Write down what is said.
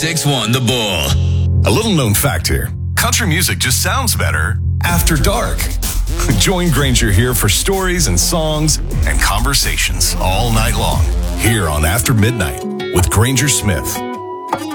6-1 The Bull. A little known fact here. Country music just sounds better after dark. Join Granger here for stories and songs and conversations all night long here on After Midnight with Granger Smith.